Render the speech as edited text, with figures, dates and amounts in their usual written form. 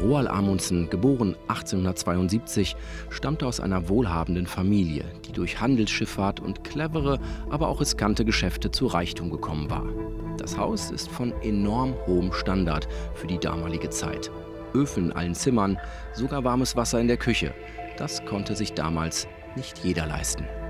Roald Amundsen, geboren 1872, stammte aus einer wohlhabenden Familie, die durch Handelsschifffahrt und clevere, aber auch riskante Geschäfte zu Reichtum gekommen war. Das Haus ist von enorm hohem Standard für die damalige Zeit. Öfen in allen Zimmern, sogar warmes Wasser in der Küche. Das konnte sich damals nicht jeder leisten.